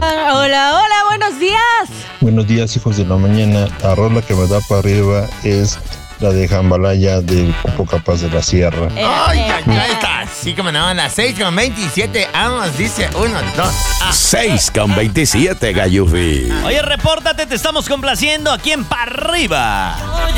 Hola, hola, buenos días. Buenos días, hijos de la mañana. La rola que me da para arriba es la de Jambalaya del Grupo Capaz de la Sierra. Ya está. Sí, como no, a las 6:27. Vamos, dice 1, 2. 6:27, Gallufi. Oye, repórtate, te estamos complaciendo aquí en Pa' Arriba.